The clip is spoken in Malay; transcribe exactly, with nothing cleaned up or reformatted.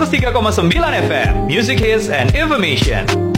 seratus tiga koma sembilan F M, Music Hits and Information.